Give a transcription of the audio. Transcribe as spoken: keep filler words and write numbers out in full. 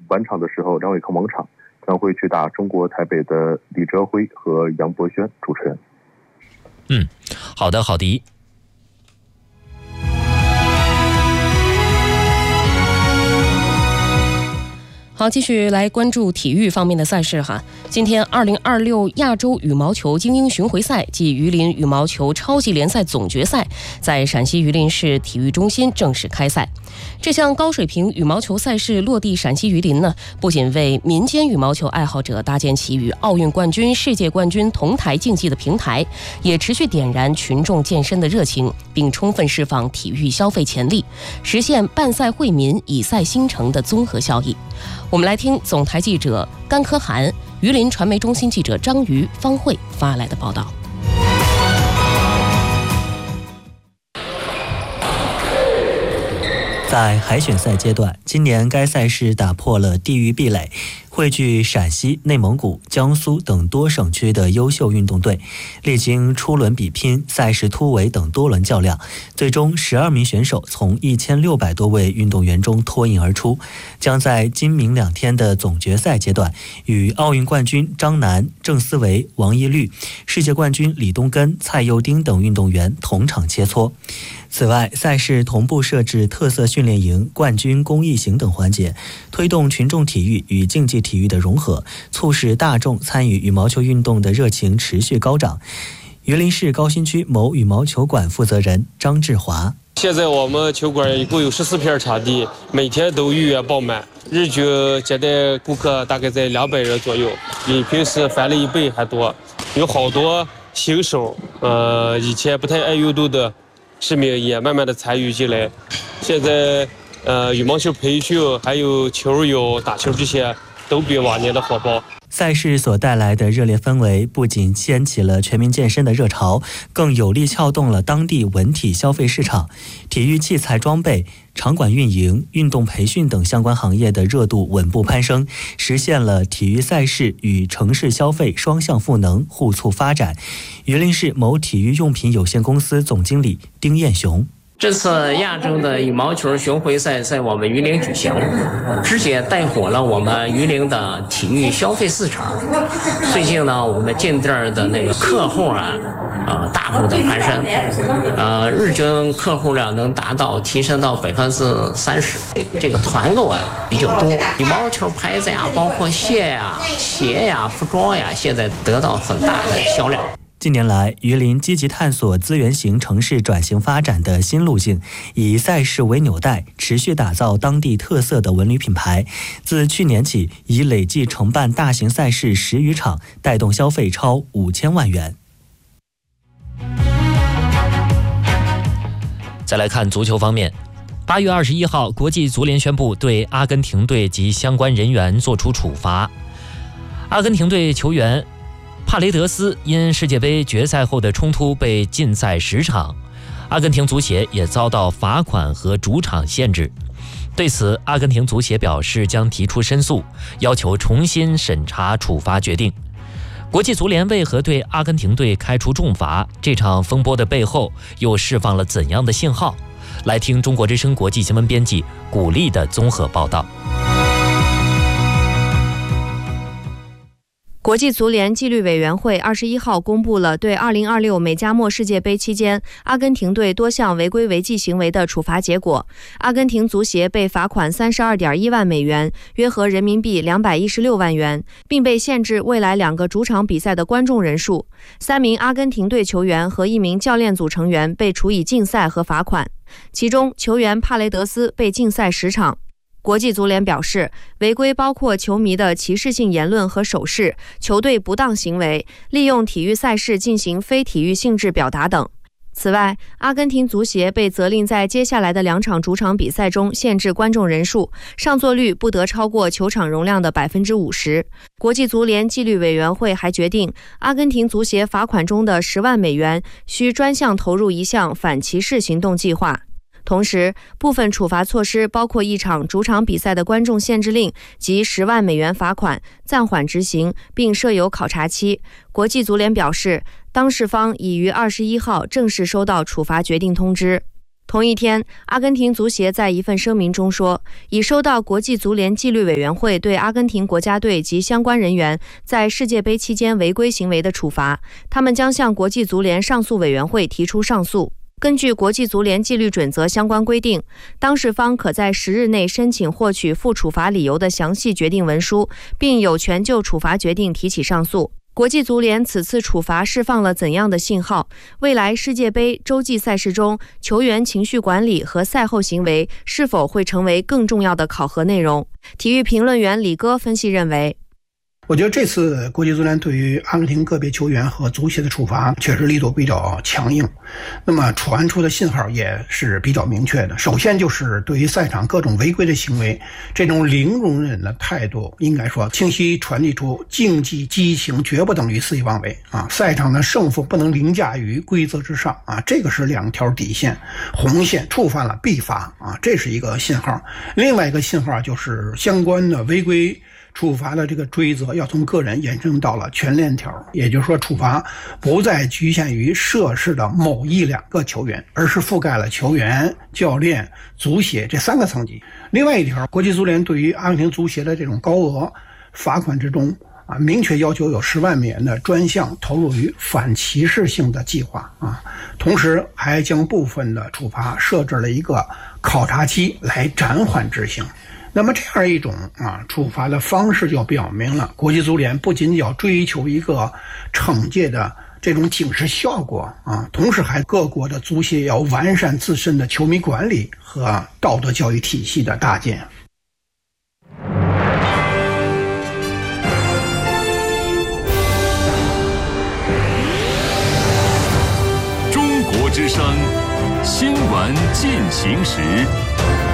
晚场的时候，梁伟康王场将会去打中国台北的李哲辉和杨博轩。主持人。 嗯，好的，郝迪。 好，继续来关注体育方面的赛事哈。今天二零二六亚洲羽毛球精英巡回赛暨榆林羽毛球超级联赛总决赛在陕西榆林市体育中心正式开赛。这项高水平羽毛球赛事落地陕西榆林呢，不仅为民间羽毛球爱好者搭建起与奥运冠军、世界冠军同台竞技的平台，也持续点燃群众健身的热情，并充分释放体育消费潜力，实现办赛惠民、以赛兴城的综合效益。我们来听总台记者甘科涵、榆林传媒中心记者张瑜、方慧发来的报道。 在海选赛阶段，今年该赛事打破了地域壁垒，汇聚陕西、内蒙古、江苏等多省区的优秀运动队，历经初轮比拼、赛事突围等多轮较量，最终十二名选手从一千六百多位运动员中脱颖而出，将在今明两天的总决赛阶段与奥运冠军张楠、郑思维、王懿律、世界冠军李东根、蔡佑丁等运动员同场切磋。此外，赛事同步设置特色训练营、冠军公益行等环节，推动群众体育与竞技体育的融合，促使大众参与羽毛球运动的热情持续高涨。榆林市高新区某羽毛球馆负责人张志华： 现在我们球馆一共有十四片场地，每天都预约爆满，日均接待顾客大概在两百人左右，比平时翻了一倍还多。有好多新手，呃，以前不太爱运动的市民也慢慢的参与进来。现在，呃，羽毛球培训还有球友打球这些都比往年的火爆。 赛事所带来的热烈氛围不仅掀起了全民健身的热潮，更有力撬动了当地文体消费市场。体育器材装备、场馆运营、运动培训等相关行业的热度稳步攀升，实现了体育赛事与城市消费双向赋能、互促发展。榆林市某体育用品有限公司总经理丁彦雄： 这次亚洲的羽毛球巡回赛在我们榆林举行，直接带火了我们榆林的体育消费市场。最近呢，我们进店的那个客户啊，呃，大幅的攀升，呃，日均客户量能达到提升到百分之三十。这个团购啊比较多，羽毛球拍子呀，包括鞋呀、鞋呀、服装呀，现在得到很大的销量。 近年来，榆林积极探索资源型城市转型发展的新路径，以赛事为纽带，持续打造当地特色的文旅品牌。自去年起，已累计承办大型赛事十余场，带动消费超五千万元。 再来看足球方面，八月二十一号，国际足联宣布对阿根廷队及相关人员作出处罚。阿根廷队球员帕雷德斯因世界杯决赛后的冲突被禁赛十场，阿根廷足协也遭到罚款和主场限制。对此，阿根廷足协表示将提出申诉，要求重新审查处罚决定。国际足联为何对阿根廷队开出重罚？这场风波的背后又释放了怎样的信号？来听中国之声国际新闻编辑古丽的综合报道。 国际足联纪律委员会二十一号公布了对二零二六美加墨世界杯期间阿根廷队多项违规违纪行为的处罚结果。阿根廷足协被罚款三十二点一万美元，约合人民币两百一十六万元，并被限制未来两个主场比赛的观众人数。三名阿根廷队球员和一名教练组成员被处以禁赛和罚款，其中球员帕雷德斯被禁赛十场。国际足联表示，违规包括球迷的歧视性言论和手势、球队不当行为、利用体育赛事进行非体育性质表达等。此外，阿根廷足协被责令在接下来的两场主场比赛中限制观众人数，上座率不得超过球场容量的百分之五十。国际足联纪律委员会还决定，阿根廷足协罚款中的十万美元需专项投入一项反歧视行动计划。同时，部分处罚措施包括一场主场比赛的观众限制令及十万美元罚款，暂缓执行，并设有考察期。国际足联表示，当事方已于二十一号正式收到处罚决定通知。 同一天，阿根廷足协在一份声明中说，已收到国际足联纪律委员会对阿根廷国家队及相关人员在世界杯期间违规行为的处罚，他们将向国际足联上诉委员会提出上诉。根据国际足联纪律准则相关规定，当事方可在十日内申请获取负处罚理由的详细决定文书，并有权就处罚决定提起上诉。国际足联此次处罚释放了怎样的信号？未来世界杯洲际赛事中，球员情绪管理和赛后行为是否会成为更重要的考核内容？体育评论员李哥分析认为， 我觉得这次国际足联对于阿根廷个别球员和足协的处罚确实力度比较强硬，那么传出的信号也是比较明确的。首先就是对于赛场各种违规的行为，这种零容忍的态度，应该说清晰传递出竞技激情绝不等于肆意妄为啊！赛场的胜负不能凌驾于规则之上啊！这个是两条底线，红线触犯了必罚啊！这是一个信号。另外一个信号就是相关的违规处罚的这个追责要从个人延伸到了全链条，也就是说处罚不再局限于涉事的某一两个球员，而是覆盖了球员、教练、足协这三个层级。另外一条，国际足联对于阿根廷足协的这种高额罚款之中啊，明确要求有十万美元的专项投入于反歧视性的计划啊，同时还将部分的处罚设置了一个考察期来暂缓执行。那么这样一种啊处罚的方式就表明了，国际足联不仅要追求一个惩戒的这种警示效果啊，同时还各国的足协要完善自身的球迷管理和道德教育体系的搭建。 中国之声，新闻进行时。